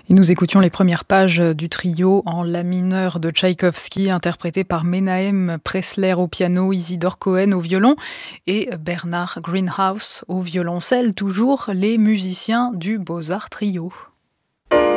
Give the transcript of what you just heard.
Et nous écoutions les premières pages du trio en la mineur de Tchaïkovski, interprété par Menahem Pressler au piano, Isidore Cohen au violon et Bernard Greenhouse au violoncelle, toujours les musiciens du Beaux-Arts Trio.